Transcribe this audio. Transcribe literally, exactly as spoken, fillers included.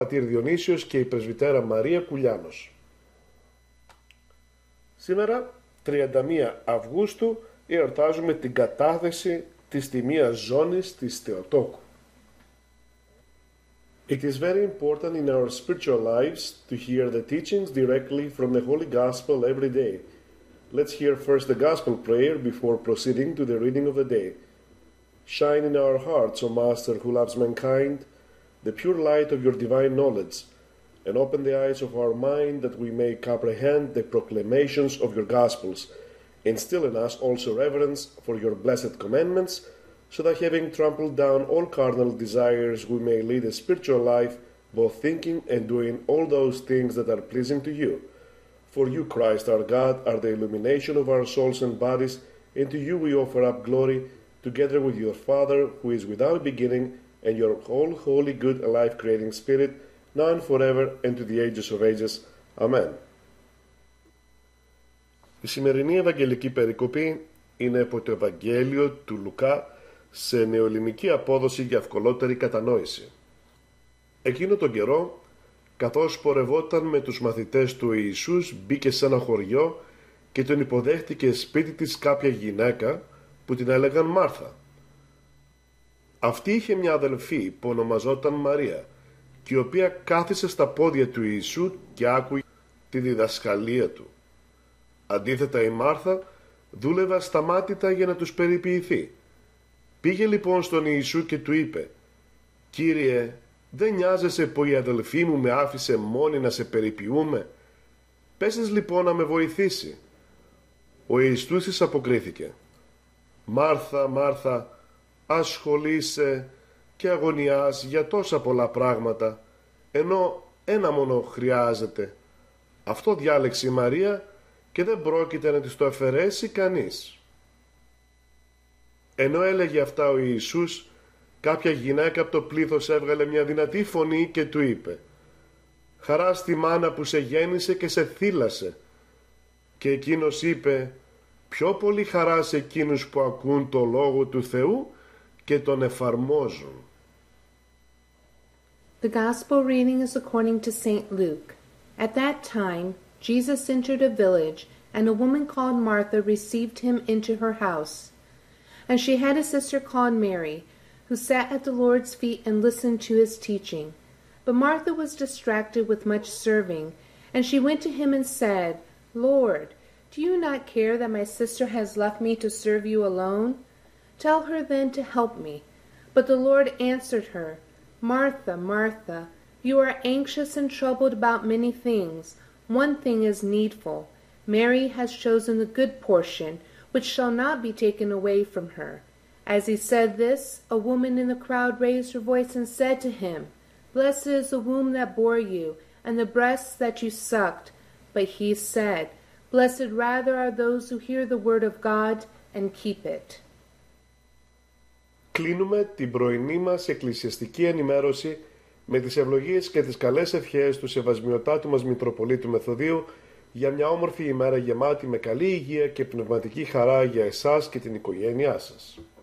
πατήρ Διονύσιος και η πρεσβυτέρα Μαρία Κουλιάνος. Σήμερα, τριάντα μία Αυγούστου, εορτάζουμε την κατάθεση της τιμίας ζώνης της Θεοτόκου. It is very important in our spiritual lives to hear the teachings directly from the Holy Gospel every day. Let's hear first the Gospel prayer before proceeding to the reading of the day. Shine in our hearts, O Master who loves mankind, the pure light of your divine knowledge, and open the eyes of our mind that we may comprehend the proclamations of your Gospels. Instill in us also reverence for your blessed commandments, so that having trampled down all carnal desires, we may lead a spiritual life, both thinking and doing all those things that are pleasing to you. For you, Christ our God, are the illumination of our souls and bodies, and to you we offer up glory, together with your Father, who is without beginning, and your whole holy, good, and life-creating Spirit, now and forever, and to the ages of ages. Amen. Η σημερινή Ευαγγελική περικοπή είναι από το Ευαγγέλιο του Λουκά, σε νεοελληνική απόδοση για ευκολότερη κατανόηση. Εκείνο τον καιρό, καθώς πορευόταν με τους μαθητές του Ιησούς, μπήκε σε ένα χωριό και τον υποδέχτηκε σπίτι της κάποια γυναίκα που την έλεγαν Μάρθα. Αυτή είχε μια αδελφή που ονομαζόταν Μαρία και η οποία κάθισε στα πόδια του Ιησού και άκουγε τη διδασκαλία του. Αντίθετα η Μάρθα δούλευε ασταμάτητα για να τους περιποιηθεί. Πήγε λοιπόν στον Ιησού και του είπε «Κύριε, δεν νοιάζεσαι που η αδελφή μου με άφησε μόνη να σε περιποιούμε? Πες λοιπόν να με βοηθήσει». Ο Ιησούς της αποκρίθηκε «Μάρθα, Μάρθα, ασχολείσαι και αγωνιάς για τόσα πολλά πράγματα, ενώ ένα μόνο χρειάζεται. Αυτό διάλεξε η Μαρία και δεν πρόκειται να της το αφαιρέσει κανείς». Ενώ έλεγε αυτά ο Ιησούς, κάποια γυναίκα από το πλήθος έβγαλε μια δυνατή φωνή και του είπε «Χαρά στη μάνα που σε γέννησε και σε θύλασε». Και εκείνος είπε «Πιο πολύ χαρά σε εκείνους που ακούν το λόγο του Θεού και τον εφαρμόζουν». The Gospel reading is according to Saint Luke. At that time, Jesus entered a village, and a woman called Martha received him into her house. And she had a sister called Mary, who sat at the Lord's feet and listened to his teaching. But Martha was distracted with much serving, and she went to him and said, "Lord, do you not care that my sister has left me to serve you alone? Tell her then to help me." But the Lord answered her, "Martha, Martha, you are anxious and troubled about many things. One thing is needful. Mary has chosen the good portion, which shall not be taken away from her." As he said this, a woman in the crowd raised her voice and said to him, "Blessed is the womb that bore you, and the breasts that you sucked." But he said, "Blessed rather are those who hear the word of God and keep it." Κλείνουμε την πρωινή μας εκκλησιαστική ενημέρωση με τις ευλογίες και τις καλές ευχές του Σεβασμιωτάτου μας Μητροπολίτου Μεθοδίου για μια όμορφη ημέρα γεμάτη με καλή υγεία και πνευματική χαρά για εσάς και την οικογένειά σας.